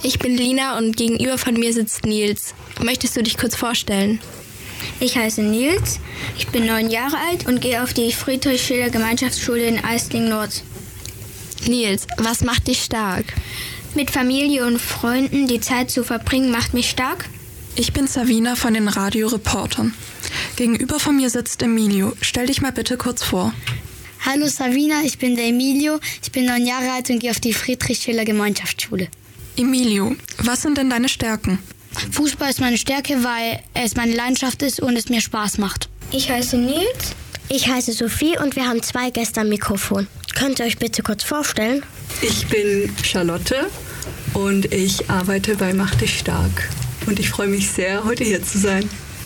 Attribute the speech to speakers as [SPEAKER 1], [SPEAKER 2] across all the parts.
[SPEAKER 1] Ich bin Lina und gegenüber von mir sitzt Nils. Möchtest du dich kurz vorstellen?
[SPEAKER 2] Ich heiße Nils, ich bin 9 Jahre alt und gehe auf die Friedrich-Schiller-Gemeinschaftsschule in Eisling-Nord.
[SPEAKER 1] Nils, was macht dich stark?
[SPEAKER 2] Mit Familie und Freunden die Zeit zu verbringen, macht mich stark.
[SPEAKER 3] Ich bin Savina von den Radioreportern. Gegenüber von mir sitzt Emilio. Stell dich mal bitte kurz vor.
[SPEAKER 4] Hallo Savina, ich bin der Emilio. Ich bin 9 Jahre alt und gehe auf die Friedrich-Schiller-Gemeinschaftsschule.
[SPEAKER 3] Emilio, was sind denn deine Stärken?
[SPEAKER 4] Fußball ist meine Stärke, weil es meine Leidenschaft ist und es mir Spaß macht.
[SPEAKER 2] Ich heiße Nils.
[SPEAKER 5] Ich heiße Sophie und wir haben 2 Gäste am Mikrofon. Könnt ihr euch bitte kurz vorstellen?
[SPEAKER 6] Ich bin Charlotte und ich arbeite bei Mach dich stark. Und ich freue mich sehr, heute hier zu sein.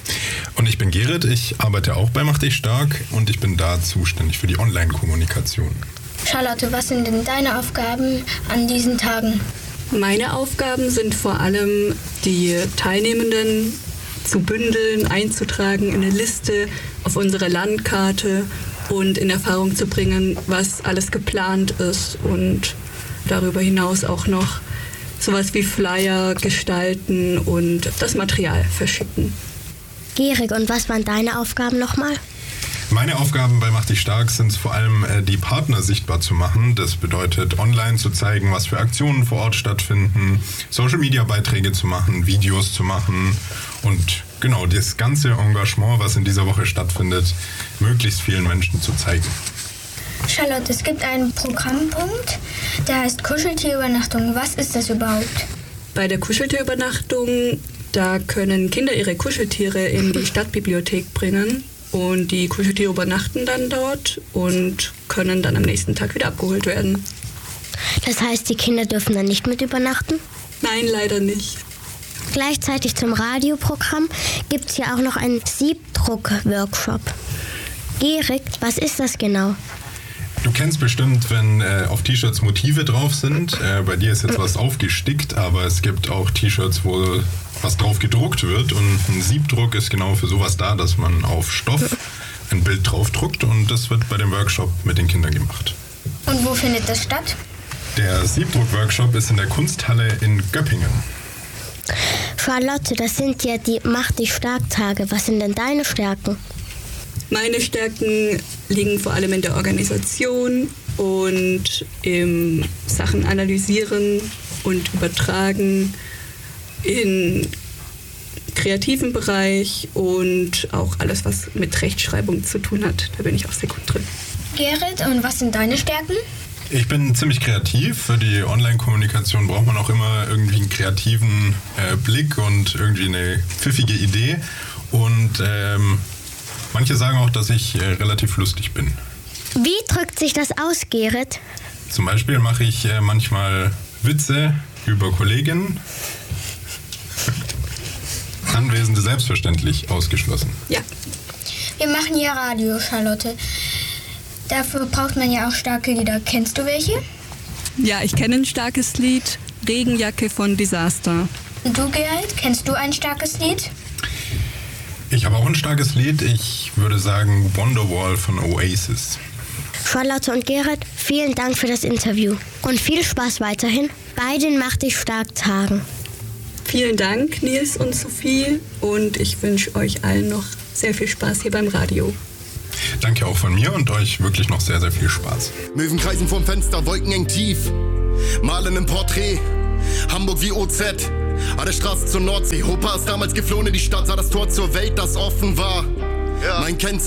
[SPEAKER 7] Und ich bin Gerrit, ich arbeite auch bei Mach dich stark und ich bin da zuständig für die Online-Kommunikation.
[SPEAKER 2] Charlotte, was sind denn deine Aufgaben an diesen Tagen?
[SPEAKER 6] Meine Aufgaben sind vor allem, die Teilnehmenden zu bündeln, einzutragen in eine Liste auf unserer Landkarte und in Erfahrung zu bringen, was alles geplant ist und darüber hinaus auch noch sowas wie Flyer gestalten und das Material verschicken.
[SPEAKER 5] Gerrit, und was waren deine Aufgaben nochmal?
[SPEAKER 7] Meine Aufgaben bei Mach dich stark sind es vor allem, die Partner sichtbar zu machen. Das bedeutet, online zu zeigen, was für Aktionen vor Ort stattfinden, Social-Media-Beiträge zu machen, Videos zu machen und genau das ganze Engagement, was in dieser Woche stattfindet, möglichst vielen Menschen zu zeigen.
[SPEAKER 2] Charlotte, es gibt einen Programmpunkt, der heißt Kuscheltierübernachtung. Was ist das überhaupt?
[SPEAKER 6] Bei der Kuscheltierübernachtung, da können Kinder ihre Kuscheltiere in die Stadtbibliothek bringen. Und die Kuscheltiere übernachten dann dort und können dann am nächsten Tag wieder abgeholt werden.
[SPEAKER 5] Das heißt, die Kinder dürfen dann nicht mit übernachten?
[SPEAKER 6] Nein, leider nicht.
[SPEAKER 5] Gleichzeitig zum Radioprogramm gibt es ja auch noch einen Siebdruck-Workshop. Gerrit, was ist das genau?
[SPEAKER 7] Du kennst bestimmt, wenn auf T-Shirts Motive drauf sind. Bei dir ist jetzt was aufgestickt, aber es gibt auch T-Shirts, wo was drauf gedruckt wird. Und ein Siebdruck ist genau für sowas da, dass man auf Stoff ein Bild drauf druckt. Und das wird bei dem Workshop mit den Kindern gemacht.
[SPEAKER 2] Und wo findet das statt?
[SPEAKER 7] Der Siebdruck-Workshop ist in der Kunsthalle in Göppingen.
[SPEAKER 5] Charlotte, das sind ja die Mach dich stark Tage. Was sind denn deine Stärken?
[SPEAKER 6] Meine Stärken liegen vor allem in der Organisation und im Sachen analysieren und übertragen, im kreativen Bereich und auch alles, was mit Rechtschreibung zu tun hat. Da bin ich auch sehr gut drin.
[SPEAKER 2] Gerrit, und was sind deine Stärken?
[SPEAKER 7] Ich bin ziemlich kreativ. Für die Online-Kommunikation braucht man auch immer irgendwie einen kreativen Blick und irgendwie eine pfiffige Idee. Und manche sagen auch, dass ich relativ lustig bin.
[SPEAKER 5] Wie drückt sich das aus, Gerrit?
[SPEAKER 7] Zum Beispiel mache ich manchmal Witze über Kolleginnen. Anwesende selbstverständlich ausgeschlossen.
[SPEAKER 2] Ja. Wir machen ja Radio, Charlotte. Dafür braucht man ja auch starke Lieder. Kennst du welche?
[SPEAKER 6] Ja, ich kenne ein starkes Lied, Regenjacke von Disaster.
[SPEAKER 2] Und du, Gerrit, kennst du ein starkes Lied?
[SPEAKER 7] Ich habe auch ein starkes Lied. Ich würde sagen Wonderwall von Oasis.
[SPEAKER 5] Charlotte und Gerrit, vielen Dank für das Interview. Und viel Spaß weiterhin bei den Mach dich stark Tagen.
[SPEAKER 6] Vielen Dank, Nils und Sophie. Und ich wünsche euch allen noch sehr viel Spaß hier beim Radio.
[SPEAKER 7] Danke auch von mir und euch wirklich noch sehr, sehr viel Spaß.
[SPEAKER 8] Möwen kreisen vorm Fenster, Wolken eng tief. Malen im Porträt, Hamburg wie OZ. An der Straße zur Nordsee. Opa ist damals geflohen in die Stadt, sah das Tor zur Welt, das offen war. Ja. Mein Kennzeichen